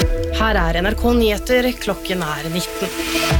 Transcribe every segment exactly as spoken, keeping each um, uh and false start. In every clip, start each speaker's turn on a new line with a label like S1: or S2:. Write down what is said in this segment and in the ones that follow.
S1: Her er N R K Nyheter, klokken er nitten.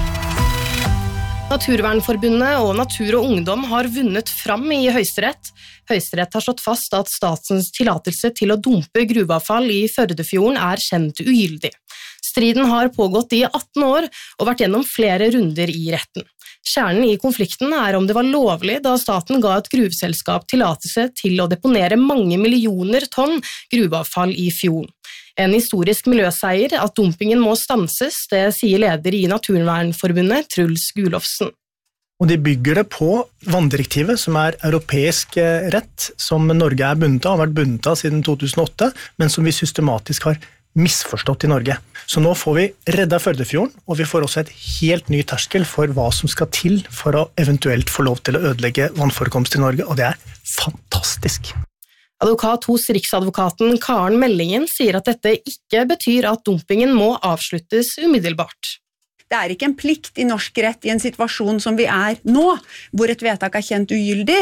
S1: Naturvernforbundet og Natur og Ungdom har vunnet fram i Høyesterett. Høyesterett har slått fast at statens tillatelse til å dumpe gruveavfall i Førdefjorden er kjent ugyldig. Striden har pågått i atten år og vært gjennom flere runder i retten. Kjernen i konflikten er om det var lovlig da staten ga et gruveselskap tillatelse til å deponere mange millioner tonn gruveavfall i fjorden. En historisk miljøseier at dumpingen må stanses, det sier leder i Naturvernforbundet, Truls Gulofsen.
S2: Og de bygger det på vanndirektivet, som er europeisk rett, som Norge er bundet av, har vært bundet av siden to tusen og åtte, men som vi systematisk har misforstått i Norge. Så nå får vi reddet Førdefjorden, og vi får også et helt ny terskel for hva som skal til for å eventuelt få lov til å ødelegge vannforekomst i Norge, og det er fantastisk.
S1: Advokat hos Riksadvokaten Karen Mellingen sier at dette ikke betyr at dumpingen må avsluttes umiddelbart.
S3: Det er ikke en plikt i norsk rett i en situasjon som vi er nå, hvor et vedtak er kjent ugyldig,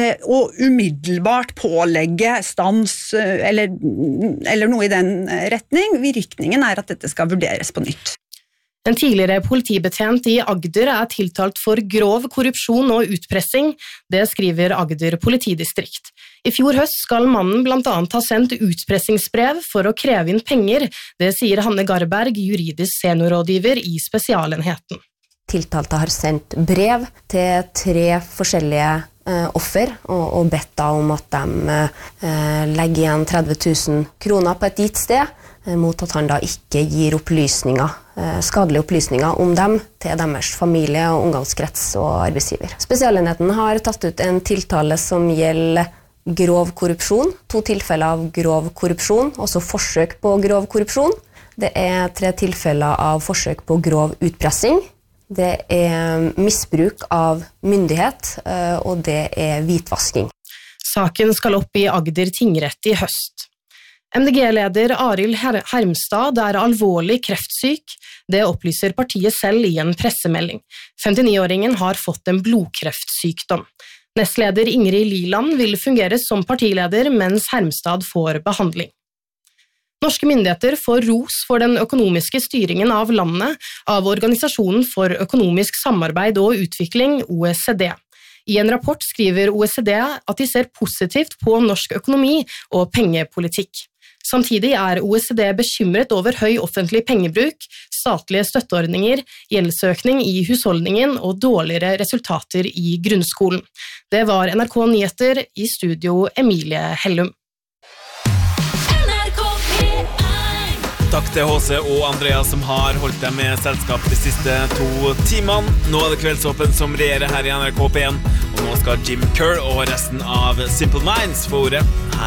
S3: og umiddelbart pålegge stans eller, eller noe i den retning. Virkningen er at dette skal vurderes på nytt.
S1: En tidligere politibetjent i Agder er tiltalt for grov korrupsjon og utpressing, det skriver Agder politidistrikt. I fjor høst skal mannen blant annet ha sendt utpressingsbrev for å kreve inn penger, det sier Hanne Garberg, juridisk seniorrådgiver i spesialenheten.
S4: Tiltalte har sendt brev til tre forskjellige eh, offer og, og bedt da om at de eh, legger igjen tretti tusen kroner på et gitt sted, eh, mot at han da ikke gir opplysninger, eh, skadelige opplysninger om dem til deres familie og omgangskrets og arbeidsgiver. Spesialenheten har tatt ut en tiltale som gjelder grov korrupsjon, to tilfeller av grov korrupsjon, også forsøk på grov korrupsjon. Det er tre tilfeller av forsøk på grov utpressing. Det er misbruk av myndighet, og det er hvitvasking.
S1: Saken skal opp i Agder tingrett i høst. M D G-leder Arild Hermstad er alvorlig kreftsyk. Det opplyser partiet selv i en pressemelding. femtini-åringen har fått en blodkreftsykdom. Nestleder Ingrid Liland vil fungere som partileder, mens Hermstad får behandling. Norske myndigheter får ros for den økonomiske styringen av landet av Organisasjonen for økonomisk samarbeid og utvikling, O E C D. I en rapport skriver O E C D at de ser positivt på norsk økonomi og pengepolitikk. Samtidig er O E C D bekymret over høy offentlig pengebruk, statlige støtteordninger, gjeldsøkning i husholdningen og dårligere resultater i grunnskolen. Det var N R K Nyheter, i studio Emilie Hellum.
S5: Takk til H C og Andrea som har holdt deg med selskap de siste to timene. Nå er det Kveldsåpen som regjerer her i N R K P en, og nå skal Jim Kerr og resten av Simple Minds få ordet.